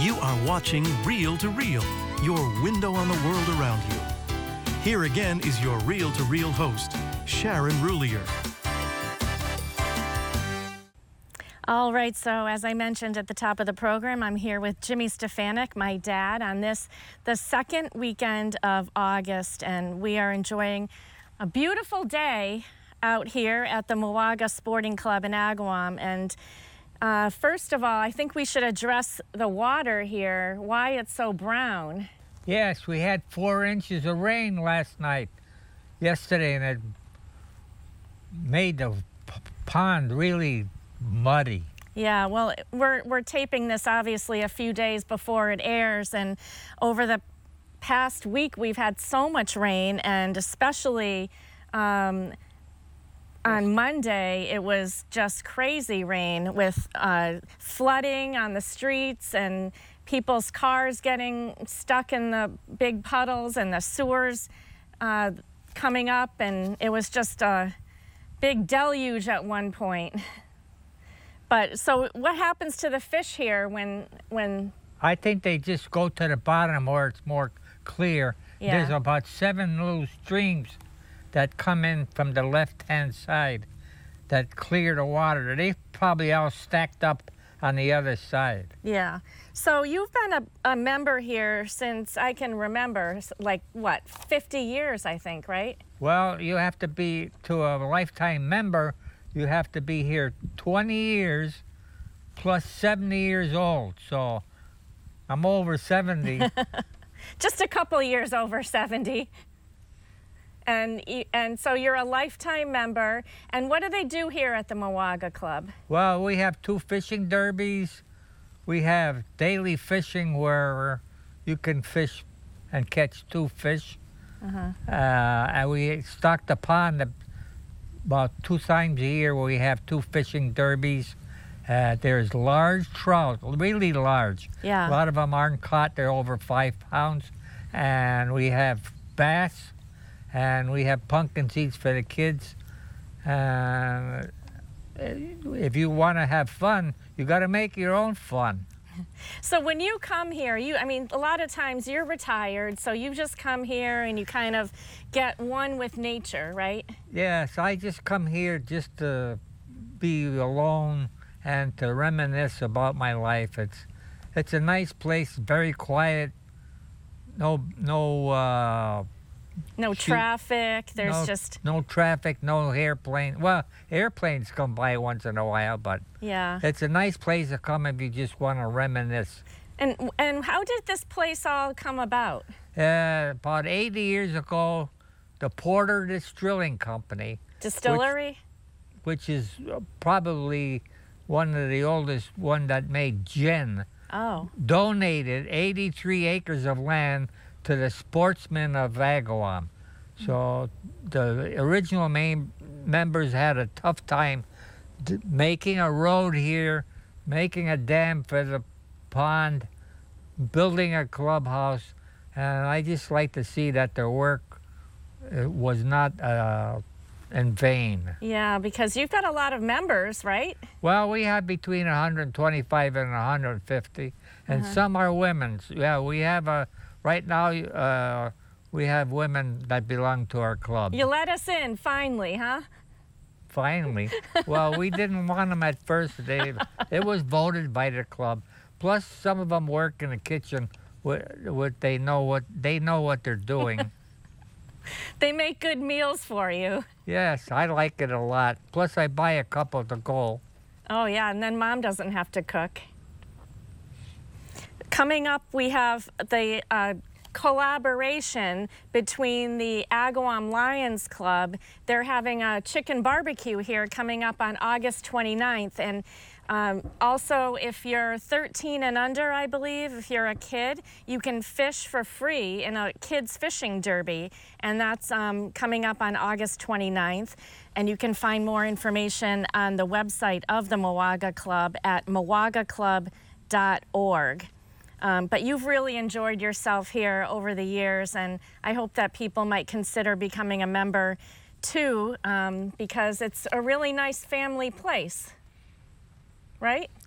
You are watching Reel to Reel, your window on the world around you. Here again is your Reel to Reel host, Sharon Roulier. All right, so as I mentioned at the top of the program, I'm here with Jimmy Stefanik, my dad, on the second weekend of August, and we are enjoying a beautiful day out here at the Mowaga Sporting Club in Agawam. And first of all, I think we should address the water here, why it's so brown. Yes, we had 4 inches of rain last night, yesterday, and it made the pond really muddy. Yeah, well, we're taping this obviously a few days before it airs, and over the past week we've had so much rain, and especially on Monday, it was just crazy rain with flooding on the streets and people's cars getting stuck in the big puddles and the sewers coming up, and it was just a big deluge at one point. But so what happens to the fish here when... I think they just go to the bottom where it's more clear. Yeah. There's about 7 little streams that come in from the left-hand side that clear the water. They probably all stacked up on the other side. Yeah. So you've been a member here since I can remember, like, what, 50 years, I think, right? Well, you have to be, to a lifetime member, you have to be here 20 years plus 70 years old. So I'm over 70. Just a couple years over 70. And so you're a lifetime member. And what do they do here at the Mowaga Club? Well, we have 2 fishing derbies. We have daily fishing where you can fish and catch 2 fish. And we stock the pond about 2 times a year where we have 2 fishing derbies. There's large trout, really large. Yeah. A lot of them aren't caught. They're over 5 pounds. And we have bass. And we have pumpkin seeds for the kids. If you want to have fun, you got to make your own fun. So when you come here, I mean, a lot of times you're retired, so you just come here and you kind of get one with nature, right? Yes, I just come here just to be alone and to reminisce about my life. It's a nice place, very quiet. No traffic, there's no traffic, no airplane. Well, airplanes come by once in a while, but yeah, it's a nice place to come if you just want to reminisce. And how did this place all come about? About 80 years ago, the Porter Distilling Company. Distillery? Which is probably one of the oldest one that made gin. Oh. Donated 83 acres of land to the sportsmen of Agawam. So the original members had a tough time making a road here, making a dam for the pond, building a clubhouse, and I just like to see that their work was not in vain. Yeah, because you've got a lot of members, right? Well, we have between 125 and 150, and some are women. Yeah, we have right now, we have women that belong to our club. You let us in, finally, huh? Finally. Well, we didn't want them at first. It was voted by the club. Plus, some of them work in the kitchen. They know what they're doing. They make good meals for you. Yes, I like it a lot. Plus, I buy a couple to go. Oh, yeah, and then Mom doesn't have to cook. Coming up, we have the collaboration between the Agawam Lions Club. They're having a chicken barbecue here coming up on August 29th. And also, if you're 13 and under, I believe, if you're a kid, you can fish for free in a kids fishing derby. And that's coming up on August 29th. And you can find more information on the website of the Mowaga Club at mowagaclub.org. But you've really enjoyed yourself here over the years, and I hope that people might consider becoming a member too, because it's a really nice family place, right?